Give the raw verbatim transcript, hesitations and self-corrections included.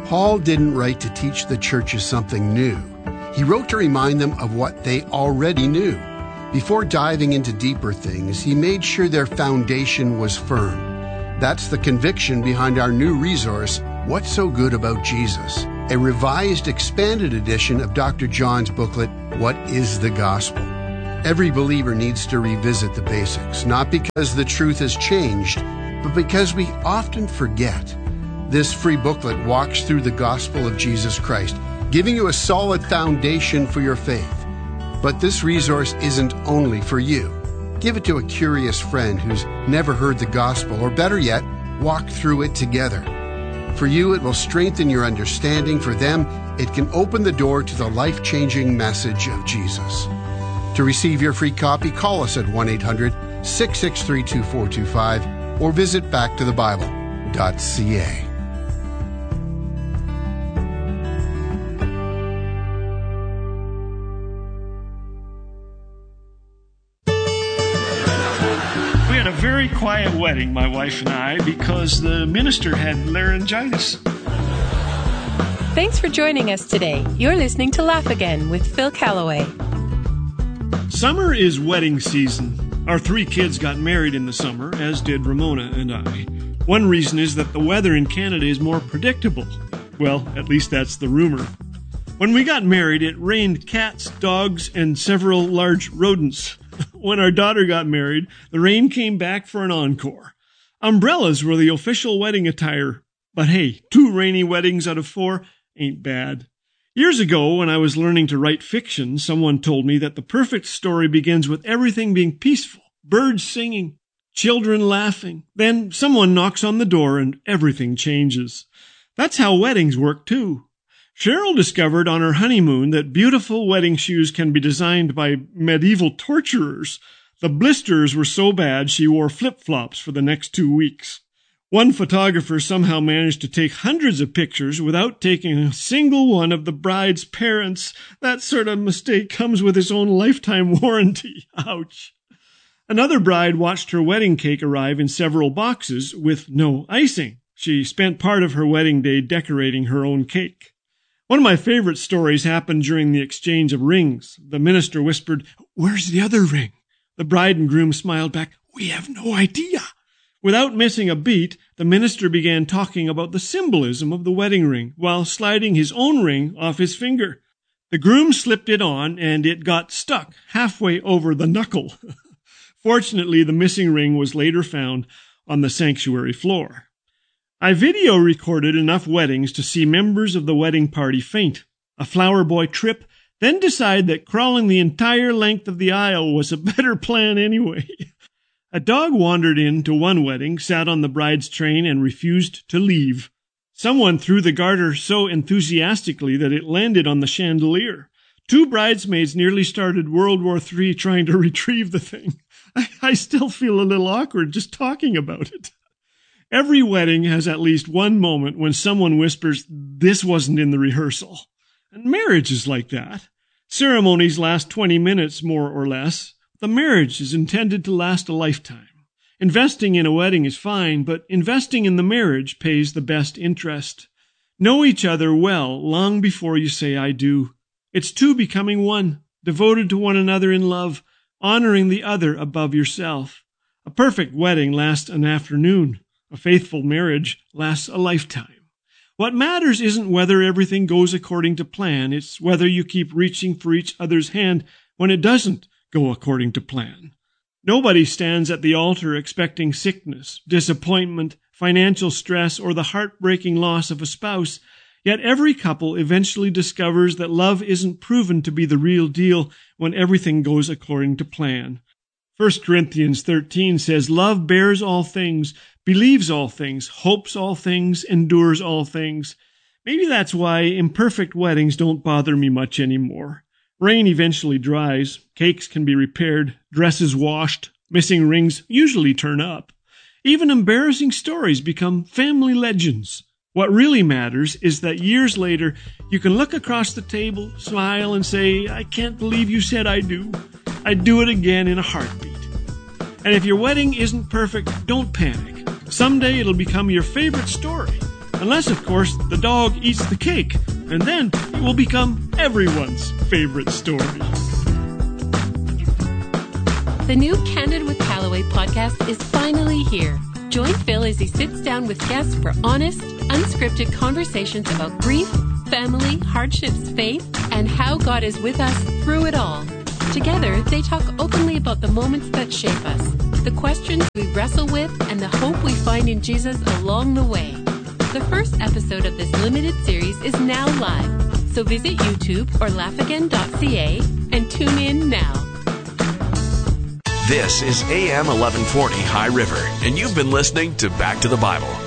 Paul didn't write to teach the churches something new. He wrote to remind them of what they already knew. Before diving into deeper things, he made sure their foundation was firm. That's the conviction behind our new resource, What's So Good About Jesus? A revised, expanded edition of Doctor John's booklet, What is the Gospel? Every believer needs to revisit the basics, not because the truth has changed, but because we often forget. This free booklet walks through the gospel of Jesus Christ, giving you a solid foundation for your faith. But this resource isn't only for you. Give it to a curious friend who's never heard the gospel, or better yet, walk through it together. For you, it will strengthen your understanding. For them, it can open the door to the life-changing message of Jesus. To receive your free copy, call us at one eight hundred, six six three, two four two five or visit back to the bible dot c a. We had a very quiet wedding, my wife and I, because the minister had laryngitis. Thanks for joining us today. You're listening to Laugh Again with Phil Callaway. Summer is wedding season. Our three kids got married in the summer, as did Ramona and I. One reason is that the weather in Canada is more predictable. Well, at least that's the rumor. When we got married, it rained cats, dogs, and several large rodents. When our daughter got married, the rain came back for an encore. Umbrellas were the official wedding attire. But hey, two rainy weddings out of four ain't bad. Years ago, when I was learning to write fiction, someone told me that the perfect story begins with everything being peaceful, birds singing, children laughing. Then someone knocks on the door and everything changes. That's how weddings work too. Cheryl discovered on her honeymoon that beautiful wedding shoes can be designed by medieval torturers. The blisters were so bad she wore flip-flops for the next two weeks. One photographer somehow managed to take hundreds of pictures without taking a single one of the bride's parents. That sort of mistake comes with its own lifetime warranty. Ouch. Another bride watched her wedding cake arrive in several boxes with no icing. She spent part of her wedding day decorating her own cake. One of my favorite stories happened during the exchange of rings. The minister whispered, "Where's the other ring?" The bride and groom smiled back, "We have no idea." Without missing a beat, the minister began talking about the symbolism of the wedding ring while sliding his own ring off his finger. The groom slipped it on, and it got stuck halfway over the knuckle. Fortunately, the missing ring was later found on the sanctuary floor. I video recorded enough weddings to see members of the wedding party faint, a flower boy trip, then decide that crawling the entire length of the aisle was a better plan anyway. A dog wandered into one wedding, sat on the bride's train, and refused to leave. Someone threw the garter so enthusiastically that it landed on the chandelier. Two bridesmaids nearly started World War Three trying to retrieve the thing. I, I still feel a little awkward just talking about it. Every wedding has at least one moment when someone whispers, "This wasn't in the rehearsal." And marriage is like that. Ceremonies last twenty minutes, more or less. The marriage is intended to last a lifetime. Investing in a wedding is fine, but investing in the marriage pays the best interest. Know each other well long before you say "I do." It's two becoming one, devoted to one another in love, honoring the other above yourself. A perfect wedding lasts an afternoon. A faithful marriage lasts a lifetime. What matters isn't whether everything goes according to plan. It's whether you keep reaching for each other's hand when it doesn't go according to plan. Nobody stands at the altar expecting sickness, disappointment, financial stress, or the heartbreaking loss of a spouse. Yet every couple eventually discovers that love isn't proven to be the real deal when everything goes according to plan. First Corinthians thirteen says, "Love bears all things, believes all things, hopes all things, endures all things." Maybe that's why imperfect weddings don't bother me much anymore. Rain eventually dries, cakes can be repaired, dresses washed, missing rings usually turn up. Even embarrassing stories become family legends. What really matters is that years later, you can look across the table, smile, and say, "I can't believe you said I do. I'd do it again in a heartbeat." And if your wedding isn't perfect, don't panic. Someday it'll become your favorite story. Unless, of course, the dog eats the cake, and then it will become everyone's favorite story. The new Candid with Callaway podcast is finally here. Join Phil as he sits down with guests for honest, unscripted conversations about grief, family, hardships, faith, and how God is with us through it all. Together, they talk openly about the moments that shape us, the questions we wrestle with, and the hope we find in Jesus along the way. The first episode of this limited series is now live, so visit YouTube or laugh again dot c a and tune in now. This is A M eleven forty High River, and you've been listening to Back to the Bible.